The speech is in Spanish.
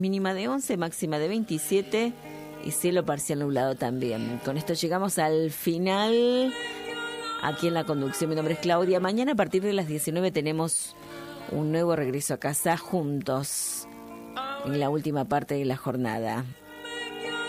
Mínima de 11, máxima de 27 y cielo parcial nublado también. Con esto llegamos al final aquí en la conducción. Mi nombre es Claudia. Mañana a partir de las 19 tenemos un nuevo regreso a casa juntos en la última parte de la jornada.